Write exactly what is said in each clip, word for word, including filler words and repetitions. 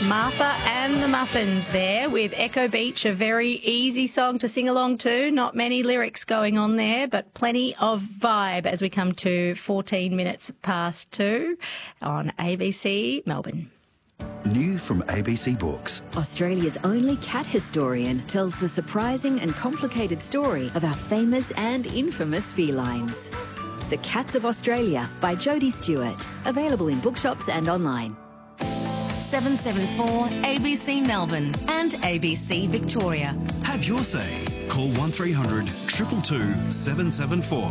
Martha and the Muffins there with Echo Beach, a very easy song to sing along to. Not many lyrics going on there, but plenty of vibe as we come to fourteen minutes past two on A B C Melbourne. New from A B C Books. Australia's only cat historian tells the surprising and complicated story of our famous and infamous felines. The Cats of Australia by Jodie Stewart. Available in bookshops and online. seven seven four A B C Melbourne and A B C Victoria. Have your say. Call one three hundred two two two seven seven four.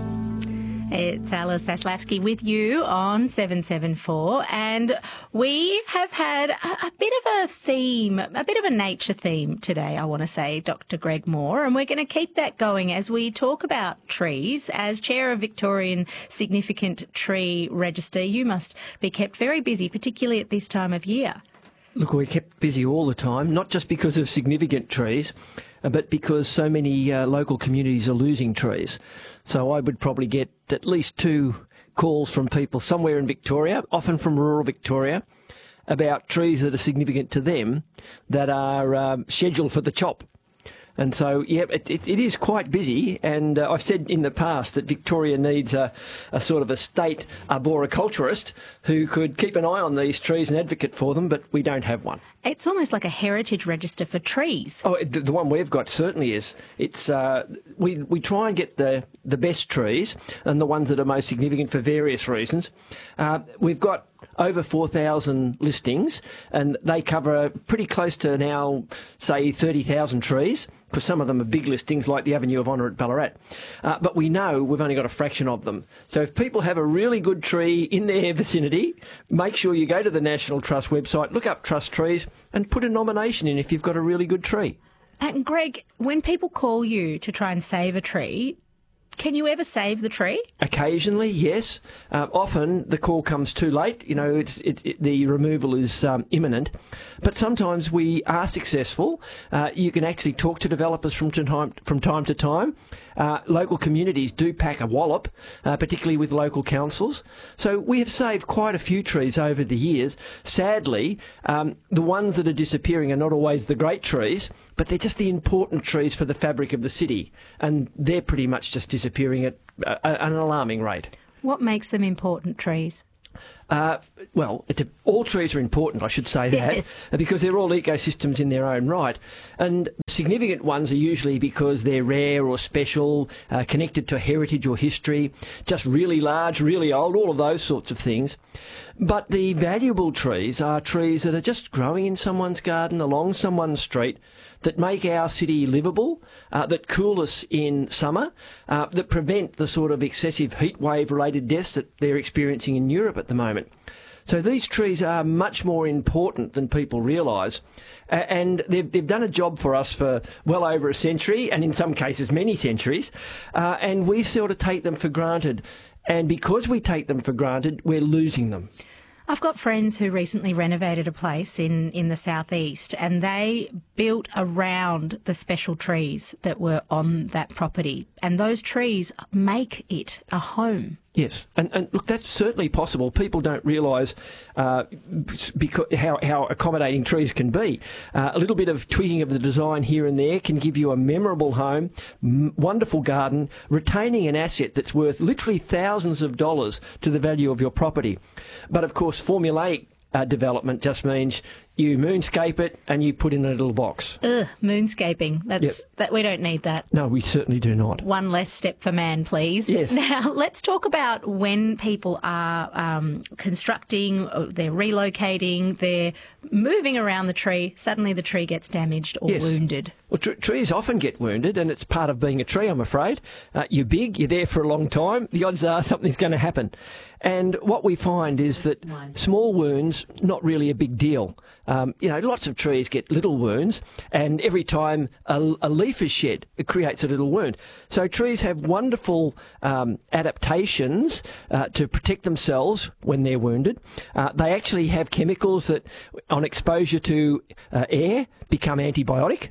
It's Alice Zaslavsky with you on seven seven four, and we have had a, a bit of a theme, a bit of a nature theme today, I want to say, Doctor Greg Moore, and we're going to keep that going as we talk about trees. As Chair of Victorian Significant Tree Register, you must be kept very busy, particularly at this time of year. Look, we're kept busy all the time, not just because of significant trees, but because so many uh, local communities are losing trees. So I would probably get at least two calls from people somewhere in Victoria, often from rural Victoria, about trees that are significant to them that are um, scheduled for the chop. And so, yeah, it, it, it is quite busy, and uh, I've said in the past that Victoria needs a, a sort of a state arboriculturist who could keep an eye on these trees and advocate for them, but we don't have one. It's almost like a heritage register for trees. Oh, the, the one we've got certainly is. It's uh, we we try and get the, the best trees and the ones that are most significant for various reasons. Uh, we've got over four thousand listings, and they cover pretty close to now, say, thirty thousand trees, because some of them are big listings like the Avenue of Honour at Ballarat. Uh, but we know we've only got a fraction of them. So if people have a really good tree in their vicinity, make sure you go to the National Trust website, look up Trust Trees, and put a nomination in if you've got a really good tree. And Greg, when people call you to try and save a tree, can you ever save the tree? Occasionally, yes. Uh, often the call comes too late. You know, it's it, it, the removal is um, imminent. But sometimes we are successful. Uh, you can actually talk to developers from time from time to time. Uh, local communities do pack a wallop, uh, particularly with local councils. So we have saved quite a few trees over the years. Sadly, um, the ones that are disappearing are not always the great trees, but they're just the important trees for the fabric of the city, and they're pretty much just disappearing at uh, an alarming rate. What makes them important trees? Uh, well, it, all trees are important, I should say that, yes, because they're all ecosystems in their own right. And significant ones are usually because they're rare or special, uh, connected to heritage or history, just really large, really old, all of those sorts of things. But the valuable trees are trees that are just growing in someone's garden, along someone's street, that make our city livable, uh, that cool us in summer, uh, that prevent the sort of excessive heat wave related deaths that they're experiencing in Europe at the moment. So these trees are much more important than people realise, uh, and they've, they've done a job for us for well over a century, and in some cases many centuries, uh, and we sort of take them for granted. And because we take them for granted, we're losing them. I've got friends who recently renovated a place in, in the southeast, and they built around the special trees that were on that property, and those trees make it a home. Yes, and, and look, that's certainly possible. People don't realise uh, because how, how accommodating trees can be. Uh, a little bit of tweaking of the design here and there can give you a memorable home, m- wonderful garden, retaining an asset that's worth literally thousands of dollars to the value of your property. But of course, formulaic uh, development just means you moonscape it and you put in a little box. Ugh, moonscaping. That's Yep. that. We don't need that. No, we certainly do not. One less step for man, please. Yes. Now, let's talk about when people are um, constructing, or they're relocating, they're moving around the tree, suddenly the tree gets damaged or Yes. wounded. Well, tr- trees often get wounded, and it's part of being a tree, I'm afraid. Uh, you're big, you're there for a long time, the odds are something's going to happen. And what we find is that small wounds, not really a big deal. Um, you know, lots of trees get little wounds, and every time a, a leaf is shed, it creates a little wound. So trees have wonderful um, adaptations uh, to protect themselves when they're wounded. Uh, they actually have chemicals that, on exposure to uh, air, become antibiotic.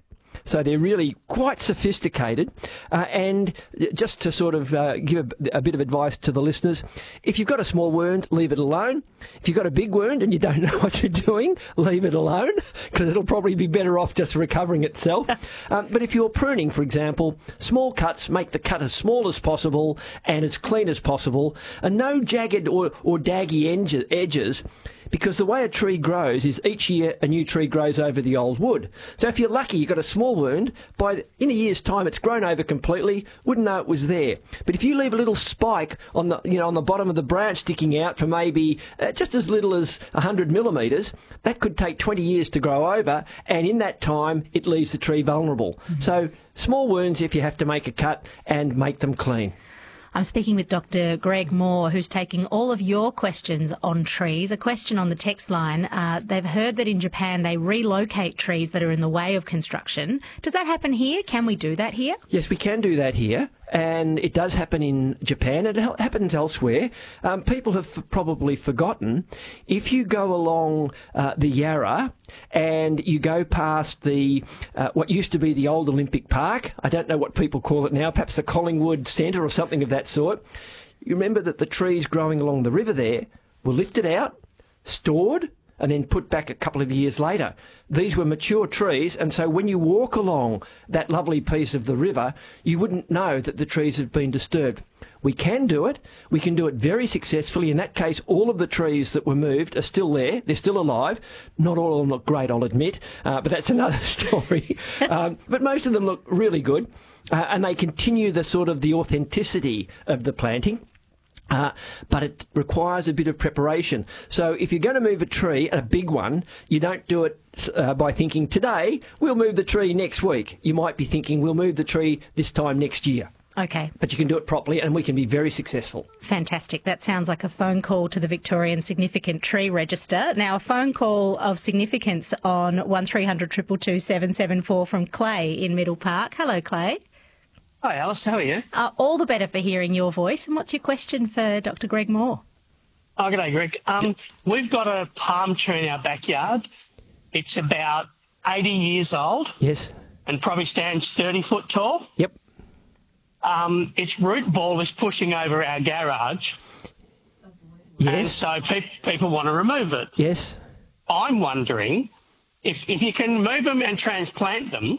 so they're really quite sophisticated. Uh, and just to sort of uh, give a, a bit of advice to the listeners, if you've got a small wound, leave it alone. If you've got a big wound and you don't know what you're doing, leave it alone, because it'll probably be better off just recovering itself. um, but if you're pruning, for example, small cuts, make the cut as small as possible and as clean as possible, and no jagged or, or daggy edges, because the way a tree grows is each year a new tree grows over the old wood. So if you're lucky, you've got a small wound, by the, in a year's time it's grown over completely, wouldn't know it was there. But if you leave a little spike on the, you know, on the bottom of the branch sticking out for maybe uh, just as little as one hundred millimetres, that could take twenty years to grow over, and in that time it leaves the tree vulnerable. Mm-hmm. So small wounds if you have to make a cut, and make them clean. I'm speaking with Doctor Greg Moore, who's taking all of your questions on trees. A question on the text line. Uh, they've heard that in Japan they relocate trees that are in the way of construction. Does that happen here? Can we do that here? Yes, we can do that here. And it does happen in Japan. It happens elsewhere. Um, people have f- probably forgotten, if you go along uh, the Yarra and you go past the uh, what used to be the old Olympic Park, I don't know what people call it now, perhaps the Collingwood Centre or something of that sort, you remember that the trees growing along the river there were lifted out, stored, and then put back a couple of years later. These were mature trees, and so when you walk along that lovely piece of the river, you wouldn't know that the trees have been disturbed. We can do it. We can do it very successfully. In that case, all of the trees that were moved are still there. They're still alive. Not all of them look great, I'll admit, uh, but that's another story. um, but most of them look really good, uh, and they continue the sort of the authenticity of the planting. Uh, but it requires a bit of preparation. So if you're going to move a tree, a big one, you don't do it uh, by thinking, today we'll move the tree next week. You might be thinking, we'll move the tree this time next year. Okay. But you can do it properly, and we can be very successful. Fantastic. That sounds like a phone call to the Victorian Significant Tree Register. Now, a phone call of significance on one three hundred two two two seven seven four from Clay in Middle Park. Hello, Clay. Hi, Alice. How are you? Uh, all the better for hearing your voice. And what's your question for Doctor Greg Moore? Oh, good day, Greg. Um, we've got a palm tree in our backyard. It's about eighty years old. Yes. And probably stands thirty foot tall. Yep. Um, its root ball is pushing over our garage. Yes. And so pe- people want to remove it. Yes. I'm wondering if, if you can move them and transplant them,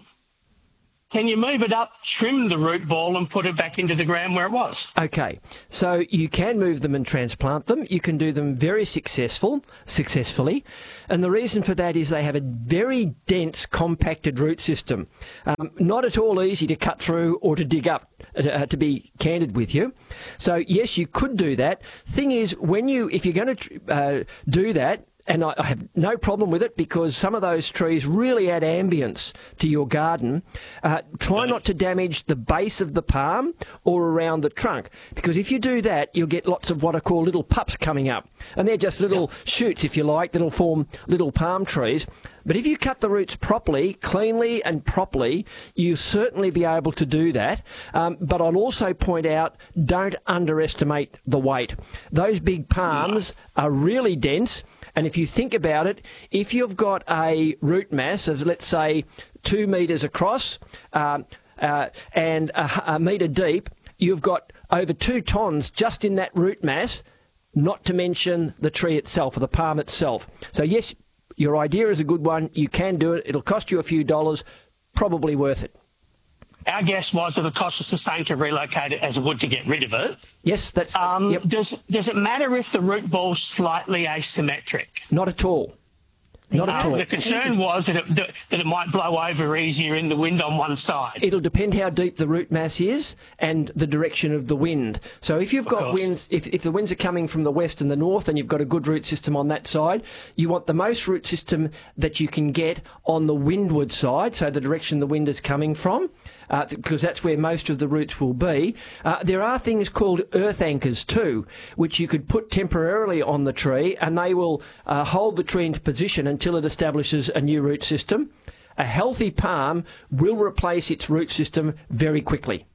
can you move it up, trim the root ball and put it back into the ground where it was? Okay, so you can move them and transplant them. You can do them very successful, successfully. And the reason for that is they have a very dense, compacted root system. Um, not at all easy to cut through or to dig up, uh, to be candid with you. So, yes, you could do that. Thing is, when you, if you're going to uh, do that, and I have no problem with it because some of those trees really add ambience to your garden. Uh, try not to damage the base of the palm or around the trunk, because if you do that, you'll get lots of what I call little pups coming up. And they're just little yep. shoots, if you like, that'll form little palm trees. But if you cut the roots properly, cleanly and properly, you'll certainly be able to do that. Um, but I'll also point out, don't underestimate the weight. Those big palms are really dense. And if you think about it, if you've got a root mass of, let's say, two metres across um, uh, and a, a metre deep, you've got over two tonnes just in that root mass, not to mention the tree itself or the palm itself. So, yes, your idea is a good one. You can do it. It'll cost you a few dollars, probably worth it. Our guess was it'll cost us the same to relocate it as it would to get rid of it. Yes, that's... Um, yep. Does Does it matter if the root ball's slightly asymmetric? Not at all. Not at Um, all. the concern was that it, that that it might blow over easier in the wind on one side. It'll depend how deep the root mass is and the direction of the wind. So if you've Of got course. winds, if, if the winds are coming from the west and the north and you've got a good root system on that side, you want the most root system that you can get on the windward side, so the direction the wind is coming from, uh, because that's where most of the roots will be. Uh, there are things called earth anchors too, which you could put temporarily on the tree, and they will uh, hold the tree into position until it establishes a new root system. A healthy palm will replace its root system very quickly.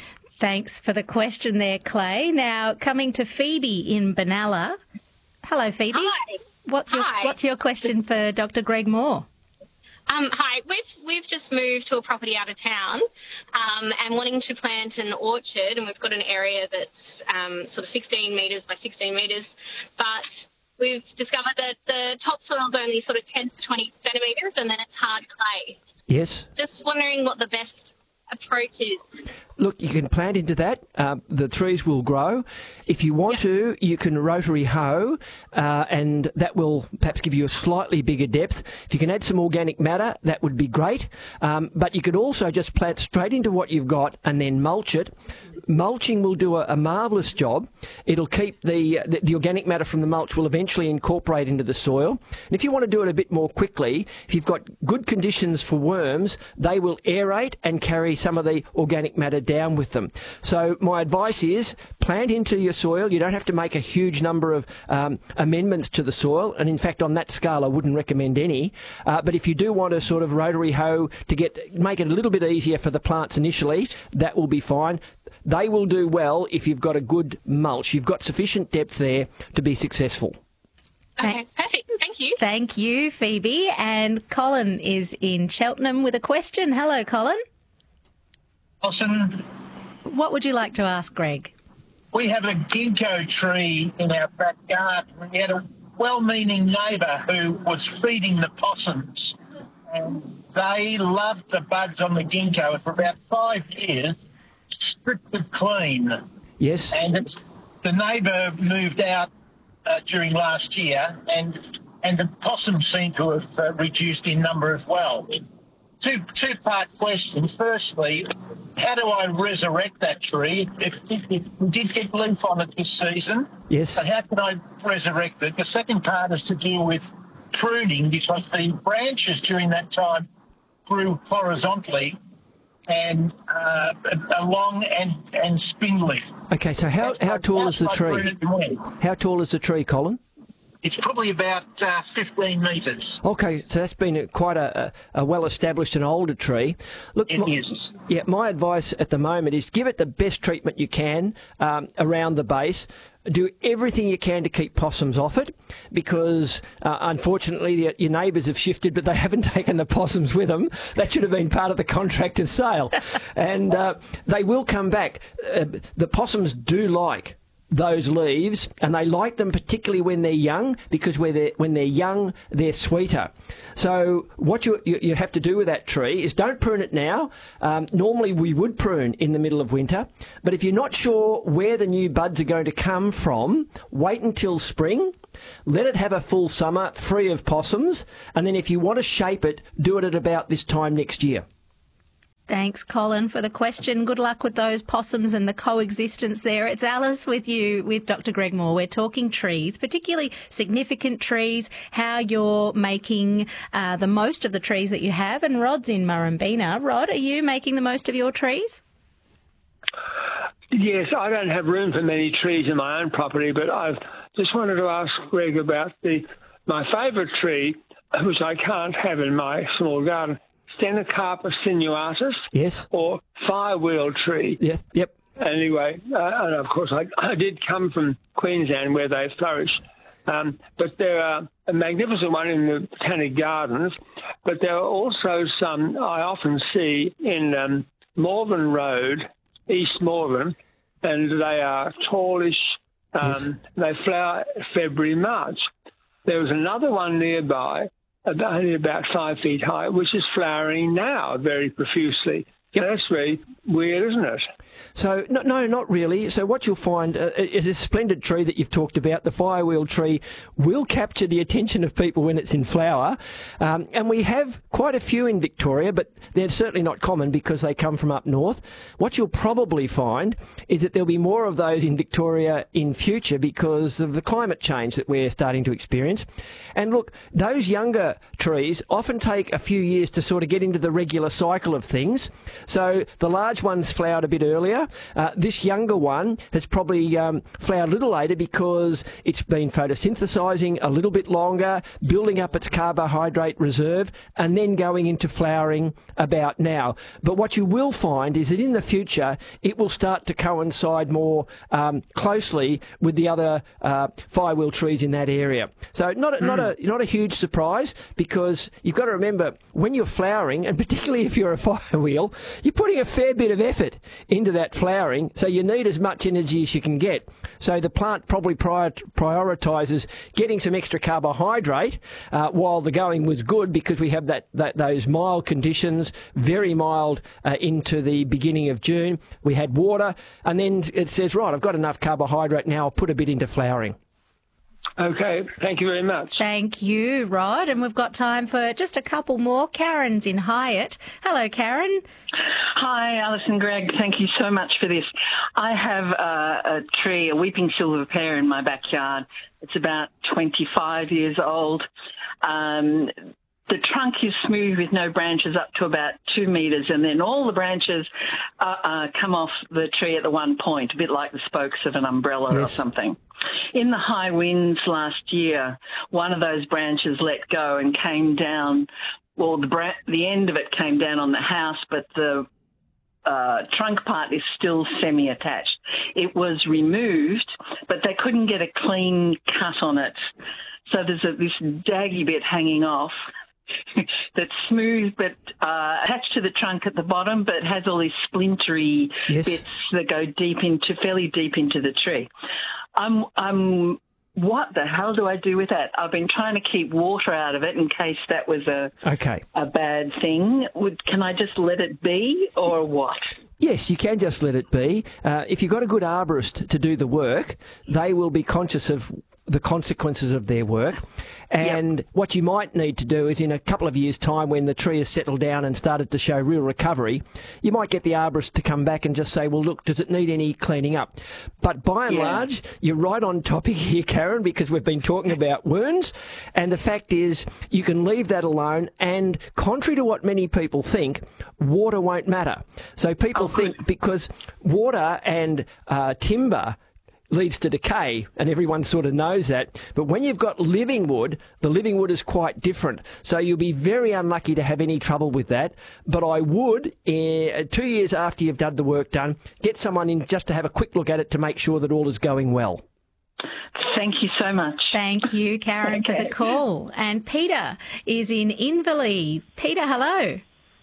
Thanks for the question there, Clay. Now, coming to Phoebe in Benalla. Hello, Phoebe. Hi. What's your, Hi. what's your question for Doctor Greg Moore? Um, hi, we've we've just moved to a property out of town um, and wanting to plant an orchard, and we've got an area that's um, sort of sixteen metres by sixteen metres, but we've discovered that the topsoil's only sort of ten to twenty centimetres and then it's hard clay. Yes. Just wondering what the best approach is. Look, you can plant into that. Uh, the trees will grow. If you want Yep. to, you can rotary hoe, uh, and that will perhaps give you a slightly bigger depth. If you can add some organic matter, that would be great. Um, but you could also just plant straight into what you've got and then mulch it. Mulching will do a, a marvellous job. It'll keep the, the the organic matter from the mulch will eventually incorporate into the soil. And if you want to do it a bit more quickly, if you've got good conditions for worms, they will aerate and carry some of the organic matter down with them. So my advice is plant into your soil. You don't have to make a huge number of um, amendments to the soil, and in fact on that scale I wouldn't recommend any. Uh, but if you do want to sort of rotary hoe to get make it a little bit easier for the plants initially, that will be fine. They will do well if you've got a good mulch. You've got sufficient depth there to be successful. Okay, perfect. Thank you. Thank you, Phoebe. And Colin is in Cheltenham with a question. Hello, Colin. Awesome. What would you like to ask Greg? We have a ginkgo tree in our back garden. We had a well-meaning neighbour who was feeding the possums, and they loved the buds on the ginkgo. And for about five years, stripped it clean. Yes. And it's, the neighbour moved out uh, during last year, and and the possums seem to have uh, reduced in number as well. Two two-part question. Firstly, how do I resurrect that tree? It, it, it did get leaf on it this season. Yes. But how can I resurrect it? The second part is to do with pruning, because the branches during that time grew horizontally and uh, long and, and spindly. Okay, so how, That's how like- tall that's is the like tree? pruning to me. How tall is the tree, Colin? It's probably about uh, fifteen metres. Okay, so that's been a, quite a, a, a well-established and older tree. Look, It my, is. Yeah, my advice at the moment is give it the best treatment you can um, around the base. Do everything you can to keep possums off it, because uh, unfortunately the, your neighbours have shifted, but they haven't taken the possums with them. That should have been part of the contract of sale. And uh, they will come back. Uh, the possums do like those leaves, and they like them particularly when they're young, because when they're, when they're young, they're sweeter. So what you, you, you have to do with that tree is don't prune it now. Um, normally we would prune in the middle of winter, but if you're not sure where the new buds are going to come from, wait until spring. Let it have a full summer free of possums, and then if you want to shape it, do it at about this time next year. Thanks, Colin, for the question. Good luck with those possums and the coexistence there. It's Alice with you, with Doctor Greg Moore. We're talking trees, particularly significant trees, how you're making uh, the most of the trees that you have. And Rod's in Murrumbina. Rod, are you making the most of your trees? Yes, I don't have room for many trees in my own property, but I've just wanted to ask Greg about the my favourite tree, which I can't have in my small garden. Stenocarpus sinuatus, Yes. or firewheel tree. Yes. Yep. Anyway, uh, and of course I, I did come from Queensland where they flourish, um, but there are a magnificent one in the Botanic Gardens, but there are also some I often see in um, Morven Road, East Morven, and they are tallish. Um, Yes. They flower February, March. There was another one nearby, about, only about five feet high, which is flowering now very profusely. Yep. That's very weird, isn't it? So, no, no, not really. So what you'll find uh, is this splendid tree that you've talked about, the firewheel tree, will capture the attention of people when it's in flower. Um, and we have quite a few in Victoria, but they're certainly not common because they come from up north. What you'll probably find is that there'll be more of those in Victoria in future because of the climate change that we're starting to experience. And look, those younger trees often take a few years to sort of get into the regular cycle of things. So the large ones flowered a bit earlier. Uh, this younger one has probably um, flowered a little later because it's been photosynthesising a little bit longer, building up its carbohydrate reserve, and then going into flowering about now. But what you will find is that in the future, it will start to coincide more um, closely with the other uh, firewheel trees in that area. So not a, mm. not a not a huge surprise, because you've got to remember, when you're flowering, and particularly if you're a firewheel, you're putting a fair bit of effort into that flowering, so you need as much energy as you can get. So the plant probably prior, prioritises getting some extra carbohydrate uh, while the going was good, because we have that, that those mild conditions, very mild uh, into the beginning of June. We had water, and then it says, right, I've got enough carbohydrate now, I'll put a bit into flowering. Okay, thank you very much. Thank you, Rod. And we've got time for just a couple more. Karen's in Hyatt. Hello, Karen. Hi, Alison, Greg. Thank you so much for this. I have a, a tree, a weeping silver pear in my backyard. It's about twenty-five years old. Um, the trunk is smooth with no branches up to about two metres, and then all the branches uh, uh, come off the tree at the one point, a bit like the spokes of an umbrella yes. or something. In the high winds last year, one of those branches let go and came down. Well, the, bra- the end of it came down on the house, but the uh, trunk part is still semi-attached. It was removed, but they couldn't get a clean cut on it. So there's a, this daggy bit hanging off that's smooth but uh, attached to the trunk at the bottom, but has all these splintery yes. bits that go deep into, fairly deep into the tree. I'm, I'm, what the hell do I do with that? I've been trying to keep water out of it in case that was a okay. a bad thing. Would, can I just let it be, or what? Yes, you can just let it be. Uh, if you've got a good arborist to do the work, they will be conscious of the consequences of their work. And yep. what you might need to do is, in a couple of years' time, when the tree has settled down and started to show real recovery, you might get the arborist to come back and just say, well, look, does it need any cleaning up? But by and yeah. large, you're right on topic here, Karen, because we've been talking about wounds. And the fact is, you can leave that alone. And contrary to what many people think, water won't matter. So people oh, think because water and uh, timber leads to decay, and everyone sort of knows that. But when you've got living wood, the living wood is quite different. So you'll be very unlucky to have any trouble with that. But I would, uh, two years after you've done the work done, get someone in just to have a quick look at it to make sure that all is going well. Thank you so much. Thank you, Karen, okay. for the call. And Peter is in Inverleigh. Peter, hello.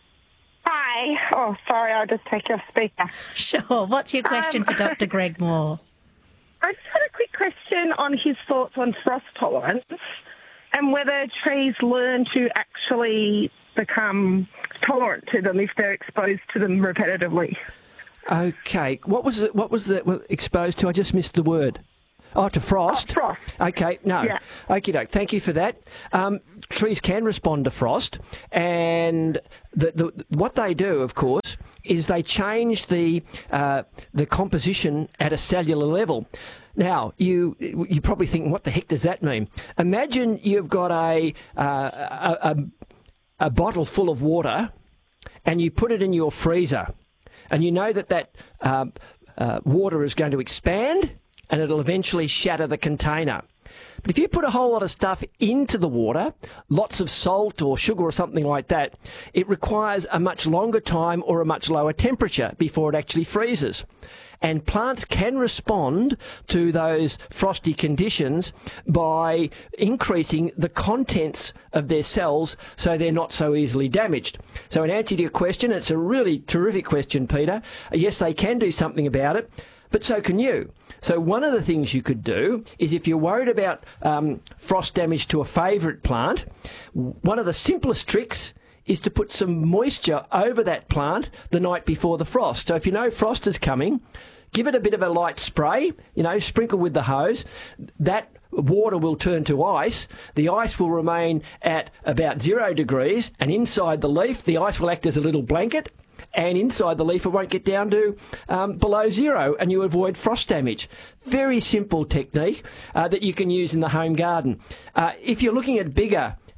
Hi. Oh, sorry, I'll just take your speaker. Sure. What's your question um, for Doctor Greg Moore? I just had a quick question on his thoughts on frost tolerance and whether trees learn to actually become tolerant to them if they're exposed to them repetitively. Okay. What was it? What was the well, exposed to? I just missed the word. Oh, to frost? Oh, frost. Okay, no. Yeah. Okie doke. Thank you for that. Um, trees can respond to frost, and the, the, what they do, of course, is they change the uh, the composition at a cellular level. Now, you you probably think, what the heck does that mean? Imagine you've got a uh, a, a, a bottle full of water, and you put it in your freezer, and you know that that uh, uh, water is going to expand, and it'll eventually shatter the container. But if you put a whole lot of stuff into the water, lots of salt or sugar or something like that, it requires a much longer time or a much lower temperature before it actually freezes. And plants can respond to those frosty conditions by increasing the contents of their cells so they're not so easily damaged. So in answer to your question, it's a really terrific question, Peter. Yes, they can do something about it, but so can you. So one of the things you could do is, if you're worried about um, frost damage to a favourite plant, one of the simplest tricks is to put some moisture over that plant the night before the frost. So if you know frost is coming, give it a bit of a light spray, you know, sprinkle with the hose. That water will turn to ice. The ice will remain at about zero degrees, and inside the leaf, the ice will act as a little blanket. And inside the leaf, it won't get down to um, below zero, and you avoid frost damage. Very simple technique uh, that you can use in the home garden. Uh, if you're looking at bigger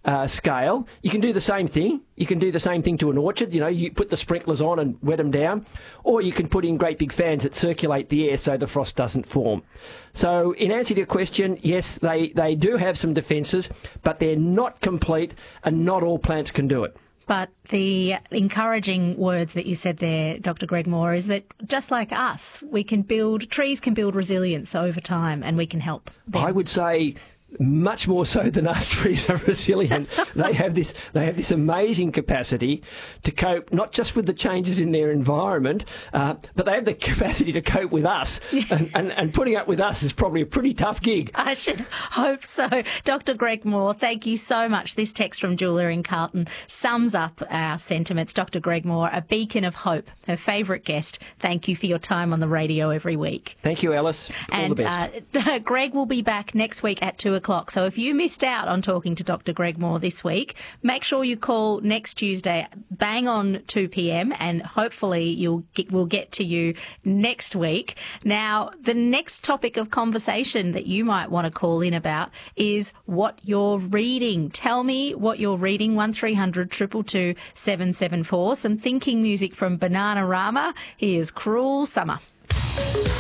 uh, scale, you can do the same thing. You can do the same thing to an orchard. You know, you put the sprinklers on and wet them down, or you can put in great big fans that circulate the air so the frost doesn't form. So in answer to your question, yes, they, they do have some defences, but they're not complete, and not all plants can do it. But the encouraging words that you said there, Doctor Greg Moore, is that just like us, we can build, trees can build resilience over time, and we can help them. I would say much more so than us, trees are resilient. They have this they have this amazing capacity to cope not just with the changes in their environment, uh, but they have the capacity to cope with us. and, and, and putting up with us is probably a pretty tough gig. I should hope so. Doctor Greg Moore, thank you so much. This text from Julia in Carlton sums up our sentiments. Doctor Greg Moore, a beacon of hope, her favourite guest. Thank you for your time on the radio every week. Thank you, Alice. All and, the best. Uh, Greg will be back next week at two o'clock. So if you missed out on talking to Doctor Greg Moore this week, make sure you call next Tuesday, bang on two p.m, and hopefully you'll get, we'll get to you next week. Now, the next topic of conversation that you might want to call in about is what you're reading. Tell me what you're reading. one three hundred two two two seven seven four. Some thinking music from Bananarama. Here's Cruel Summer.